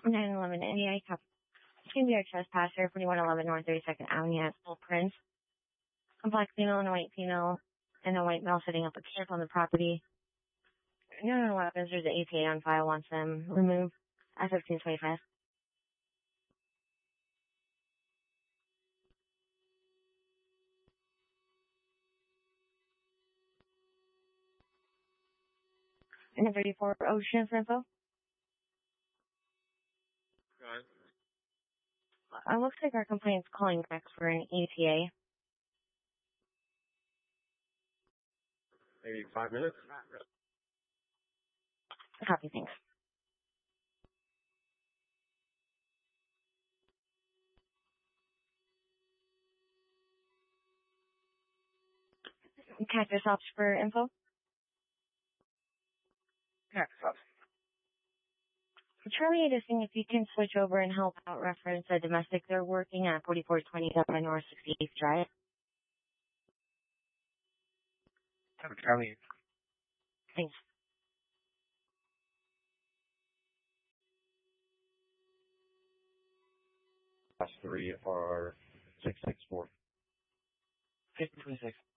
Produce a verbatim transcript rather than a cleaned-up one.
nine eleven N E I can be a trespasser, forty-one eleven North thirty-second Avenue at Full Prince. A black female and a white female and a white male setting up a camp on the property. No known weapons. There's an A T A on file. Wants them removed at fifteen twenty-five. And thirty-four Ocean for info. Right. Uh, looks like our complaint's calling back for an E T A. Maybe five minutes? Copy, thanks. Cactus Ops for info. Cactus Ops. Charlie eight is seeing if you can switch over and help out reference a domestic. They're working at forty-four twenty-seven North sixty-eighth Drive. Charlie. Thanks. Last three are six six four. fifty twenty-six.